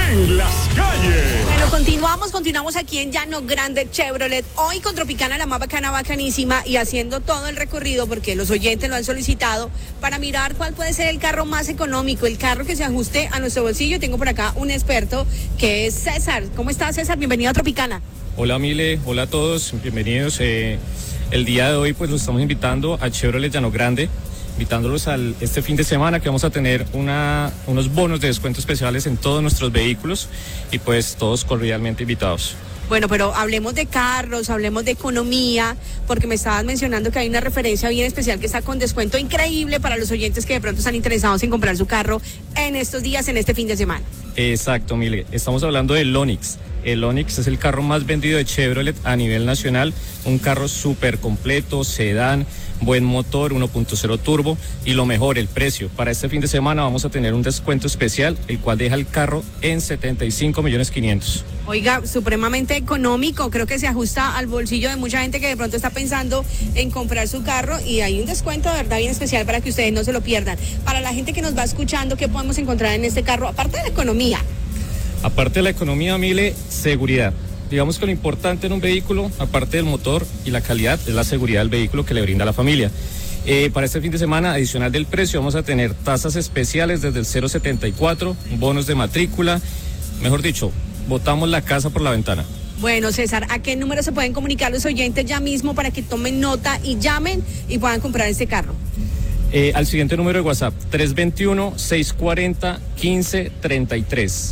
en las calles. Bueno, continuamos aquí en Llano Grande Chevrolet. Hoy con Tropicana, la más bacana, bacanísima, y haciendo todo el recorrido porque los oyentes lo han solicitado para mirar cuál puede ser el carro más económico, el carro que se ajuste a nuestro bolsillo. Tengo por acá un experto que es César. ¿Cómo estás, César? Bienvenido a Tropicana. Hola, Mile. Hola a todos. Bienvenidos. El día de hoy pues los estamos invitando a Chevrolet Llano Grande, invitándolos este fin de semana que vamos a tener unos bonos de descuento especiales en todos nuestros vehículos y pues todos cordialmente invitados. Bueno, pero hablemos de carros, hablemos de economía, porque me estabas mencionando que hay una referencia bien especial que está con descuento increíble para los oyentes que de pronto están interesados en comprar su carro en estos días, en este fin de semana. Exacto, Mile. Estamos hablando del Onix. El Onix es el carro más vendido de Chevrolet a nivel nacional, un carro súper completo, sedán, buen motor, 1.0 turbo y lo mejor, el precio. Para este fin de semana vamos a tener un descuento especial, el cual deja el carro en 75.500.000. Oiga, supremamente económico, creo que se ajusta al bolsillo de mucha gente que de pronto está pensando en comprar su carro y hay un descuento de verdad bien especial para que ustedes no se lo pierdan. Para la gente que nos va escuchando, ¿qué podemos encontrar en este carro? Aparte de la economía. Aparte de la economía, Mile, seguridad. Digamos que lo importante en un vehículo, aparte del motor y la calidad, es la seguridad del vehículo que le brinda a la familia. Para este fin de semana, adicional del precio, vamos a tener tasas especiales desde el 0.74, bonos de matrícula, mejor dicho, botamos la casa por la ventana. Bueno, César, ¿a qué número se pueden comunicar los oyentes ya mismo para que tomen nota y llamen y puedan comprar este carro? Al siguiente número de WhatsApp, 321-640-1533.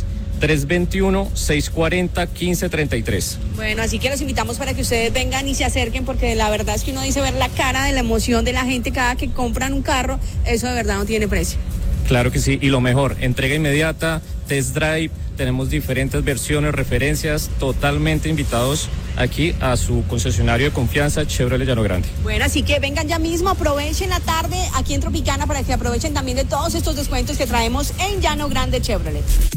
321-640-1533. Bueno, así que los invitamos para que ustedes vengan y se acerquen, porque la verdad es que uno dice ver la cara de la emoción de la gente cada que compran un carro, eso de verdad no tiene precio. Claro que sí, y lo mejor, entrega inmediata, test drive, tenemos diferentes versiones, referencias, totalmente invitados aquí a su concesionario de confianza, Chevrolet Llano Grande. Bueno, así que vengan ya mismo, aprovechen la tarde aquí en Tropicana para que aprovechen también de todos estos descuentos que traemos en Llano Grande Chevrolet.